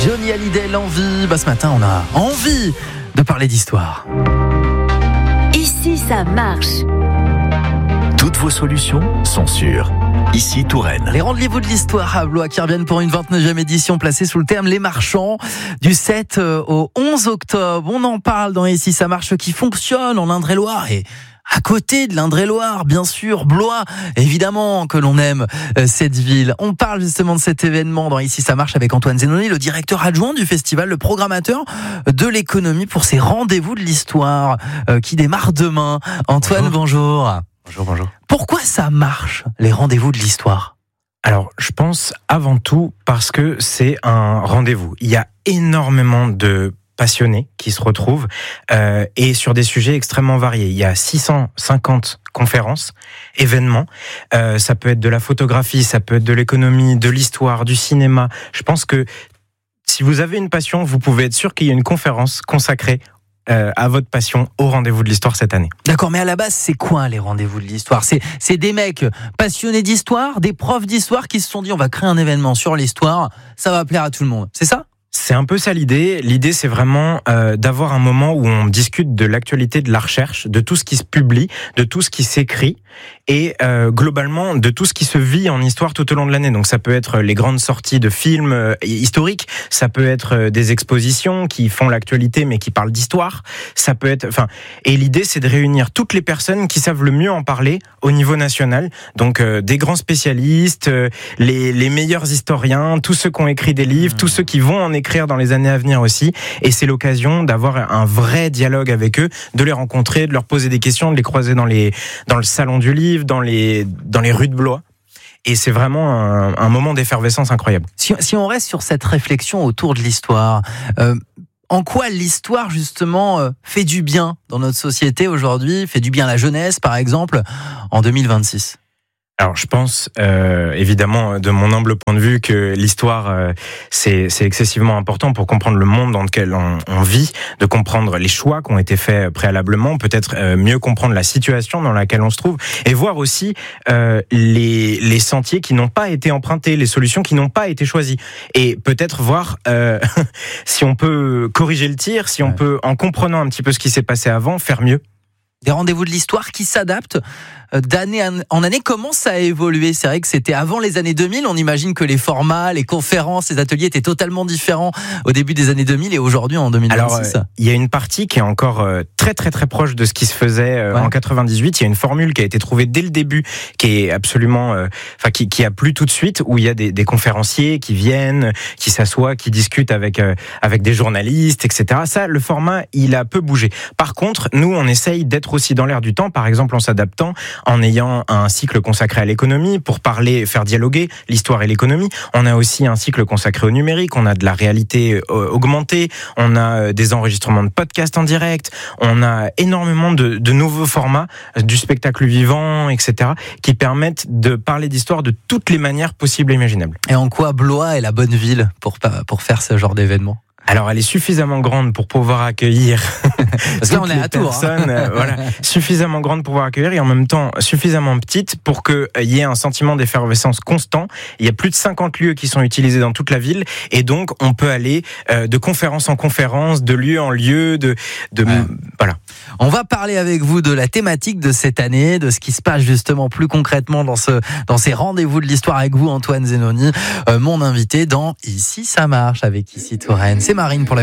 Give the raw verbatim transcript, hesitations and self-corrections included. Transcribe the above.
Johnny Hallyday, l'envie. Bah, ce matin, on a envie de parler d'histoire. Ici, ça marche. Toutes vos solutions sont sûres. Ici, Touraine. Les rendez-vous de l'histoire à Blois qui reviennent pour une vingt-neuvième édition placée sous le terme Les Marchands du sept au onze octobre. On en parle dans Ici, ça marche qui fonctionne en Indre-et-Loire et à côté de l'Indre-et-Loire, bien sûr, Blois, évidemment que l'on aime euh, cette ville. On parle justement de cet événement dans Ici ça marche avec Antoine Zenoni, le directeur adjoint du festival, le programmateur de l'économie pour ces rendez-vous de l'histoire euh, qui démarrent demain. Antoine, bonjour. bonjour. Bonjour, bonjour. Pourquoi ça marche, les rendez-vous de l'histoire ? Alors, je pense avant tout parce que c'est un rendez-vous. Il y a énormément de passionnés qui se retrouvent euh, et sur des sujets extrêmement variés. Il y a six cent cinquante conférences, événements. Euh, ça peut être de la photographie, ça peut être de l'économie, de l'histoire, du cinéma. Je pense que si vous avez une passion, vous pouvez être sûr qu'il y a une conférence consacrée Euh, à votre passion au rendez-vous de l'histoire cette année. D'accord, mais à la base, c'est quoi les rendez-vous de l'histoire ? C'est, c'est des mecs passionnés d'histoire, des profs d'histoire qui se sont dit on va créer un événement sur l'histoire, ça va plaire à tout le monde. C'est ça ? C'est un peu ça l'idée. L'idée, c'est vraiment euh, d'avoir un moment où on discute de l'actualité de la recherche, de tout ce qui se publie, de tout ce qui s'écrit et euh, globalement de tout ce qui se vit en histoire tout au long de l'année. Donc ça peut être les grandes sorties de films euh, historiques, ça peut être euh, des expositions qui font l'actualité mais qui parlent d'histoire. Ça peut être, enfin, et l'idée, c'est de réunir toutes les personnes qui savent le mieux en parler au niveau national. Donc euh, des grands spécialistes, euh, les les meilleurs historiens, tous ceux qui ont écrit des livres, mmh. tous ceux qui vont en écrire dans les années à venir aussi, et c'est l'occasion d'avoir un vrai dialogue avec eux, de les rencontrer, de leur poser des questions, de les croiser dans les dans le salon du livre, dans les dans les rues de Blois. Et c'est vraiment un, un moment d'effervescence incroyable. Si, si on reste sur cette réflexion autour de l'histoire, euh, en quoi l'histoire justement euh, fait du bien dans notre société aujourd'hui, fait du bien à la jeunesse par exemple en deux mille vingt-six ? Alors je pense euh, évidemment de mon humble point de vue que l'histoire euh, c'est c'est excessivement important pour comprendre le monde dans lequel on, on vit, de comprendre les choix qui ont été faits préalablement, peut-être euh, mieux comprendre la situation dans laquelle on se trouve et voir aussi euh, les les sentiers qui n'ont pas été empruntés, les solutions qui n'ont pas été choisies et peut-être voir euh, si on peut corriger le tir, si on ouais. peut en comprenant un petit peu ce qui s'est passé avant faire mieux. Des rendez-vous de l'histoire qui s'adaptent d'année en année. Comment ça a évolué ? C'est vrai que c'était avant les années deux mille. On imagine que les formats, les conférences, les ateliers étaient totalement différents au début des années deux mille et aujourd'hui en deux mille vingt-six. Alors, il y a une partie qui est encore très très très proche de ce qui se faisait ouais. en quatre-vingt-dix-huit. Il y a une formule qui a été trouvée dès le début, qui est absolument, enfin, qui, qui a plu tout de suite, où il y a des, des conférenciers qui viennent, qui s'assoient, qui discutent avec avec des journalistes, et cetera. Ça, le format, il a peu bougé. Par contre, nous, on essaye d'être aussi dans l'air du temps, par exemple en s'adaptant, en ayant un cycle consacré à l'économie pour parler, faire dialoguer l'histoire et l'économie. On a aussi un cycle consacré au numérique, on a de la réalité augmentée, on a des enregistrements de podcasts en direct, on a énormément de, de nouveaux formats, du spectacle vivant, et cetera, qui permettent de parler d'histoire de toutes les manières possibles et imaginables. Et en quoi Blois est la bonne ville pour, pour faire ce genre d'événement ? Alors, elle est suffisamment grande pour pouvoir accueillir parce que là, on est à Tours, personnes, hein. euh, voilà, suffisamment grande pour pouvoir accueillir et en même temps suffisamment petite pour qu'il euh, y ait un sentiment d'effervescence constant. Il y a plus de cinquante lieux qui sont utilisés dans toute la ville et donc on peut aller euh, de conférence en conférence, de lieu en lieu, de, de ouais. voilà. On va parler avec vous de la thématique de cette année, de ce qui se passe justement plus concrètement dans ce dans ces rendez-vous de l'histoire avec vous, Antoine Zenoni, euh, mon invité dans Ici ça marche avec Ici Touraine. C'est Marine pour la